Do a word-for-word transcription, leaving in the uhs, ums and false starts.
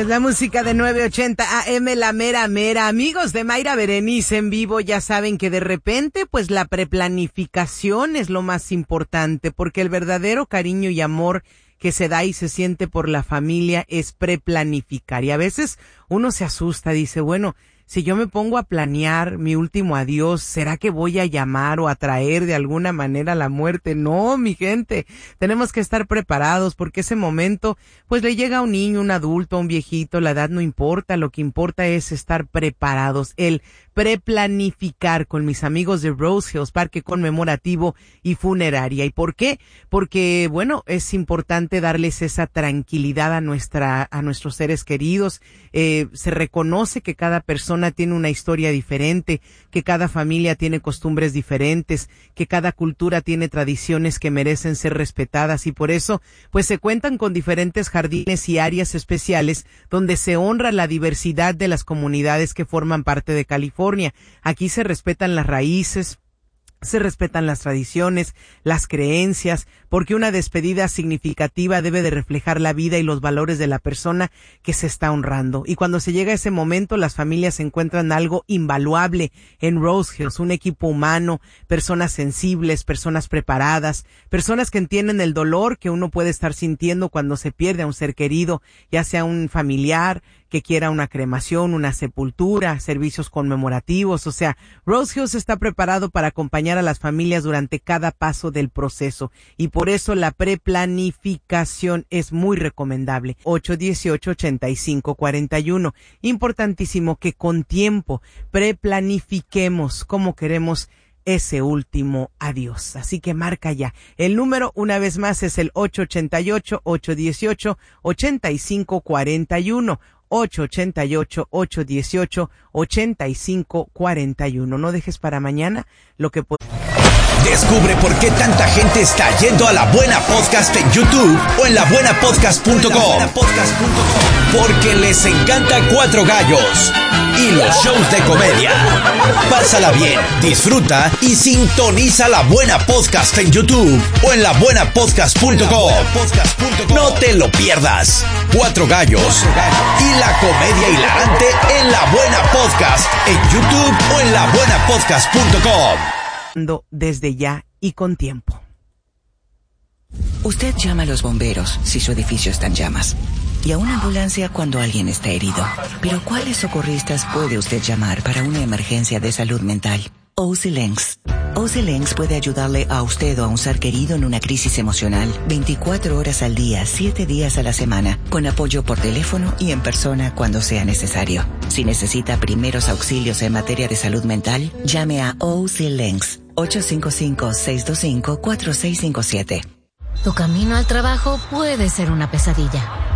Es la música de nueve ochenta A M, la mera mera. Amigos de Mayra Berenice en vivo, ya saben que de repente, pues la preplanificación es lo más importante, porque el verdadero cariño y amor que se da y se siente por la familia es preplanificar. Y a veces uno se asusta, dice, bueno, si yo me pongo a planear mi último adiós, ¿será que voy a llamar o atraer de alguna manera la muerte? No, mi gente, tenemos que estar preparados porque ese momento, pues le llega a un niño, un adulto, a un viejito, la edad no importa, lo que importa es estar preparados, el preplanificar con mis amigos de Rose Hills, Parque Conmemorativo y Funeraria. ¿Y por qué? Porque, bueno, es importante darles esa tranquilidad a nuestra, a nuestros seres queridos. Eh, se reconoce que cada persona tiene una historia diferente, que cada familia tiene costumbres diferentes, que cada cultura tiene tradiciones que merecen ser respetadas y por eso, pues se cuentan con diferentes jardines y áreas especiales donde se honra la diversidad de las comunidades que forman parte de California. Aquí se respetan las raíces, se respetan las tradiciones, las creencias, porque una despedida significativa debe de reflejar la vida y los valores de la persona que se está honrando. Y cuando se llega a ese momento, las familias encuentran algo invaluable en Rose Hills, un equipo humano, personas sensibles, personas preparadas, personas que entienden el dolor que uno puede estar sintiendo cuando se pierde a un ser querido, ya sea un familiar que quiera una cremación, una sepultura, servicios conmemorativos. O sea, Rose Hills está preparado para acompañar a las familias durante cada paso del proceso y por eso la preplanificación es muy recomendable. ocho dieciocho, ochenta y cinco cuarenta y uno. Importantísimo que con tiempo preplanifiquemos cómo queremos ese último adiós. Así que marca ya. El número una vez más es el ocho ochenta y ocho, ocho dieciocho, ochenta y cinco cuarenta y uno. ocho ochenta y ocho, ocho dieciocho, ochenta y cinco cuarenta y uno. No dejes para mañana lo que puedes. Descubre por qué tanta gente está yendo a La Buena Podcast en YouTube o en la buena podcast punto com. Porque les encanta Cuatro Gallos y los shows de comedia. Pásala bien, disfruta y sintoniza La Buena Podcast en YouTube o en la buena podcast punto com. No te lo pierdas. Cuatro Gallos y la comedia hilarante en La Buena Podcast en YouTube o en la buena podcast punto com. Desde ya y con tiempo. Usted llama a los bomberos si su edificio está en llamas y a una ambulancia cuando alguien está herido. Pero ¿cuáles socorristas puede usted llamar para una emergencia de salud mental? O C L E N X. O C L E N X puede ayudarle a usted o a un ser querido en una crisis emocional veinticuatro horas al día, siete días a la semana, con apoyo por teléfono y en persona cuando sea necesario. Si necesita primeros auxilios en materia de salud mental, llame a O C L E N X ocho cinco cinco, seis dos cinco, cuatro seis cinco siete. Tu camino al trabajo puede ser una pesadilla.